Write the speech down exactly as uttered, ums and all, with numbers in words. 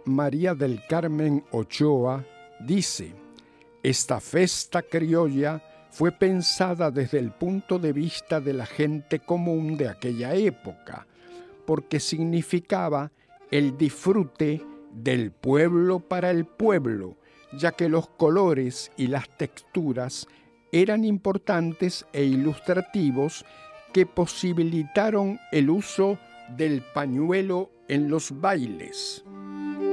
María del Carmen Ochoa dice: esta festa criolla fue pensada desde el punto de vista de la gente común de aquella época, porque significaba el disfrute del pueblo para el pueblo, ya que los colores y las texturas eran importantes e ilustrativos que posibilitaron el uso del pañuelo en los bailes.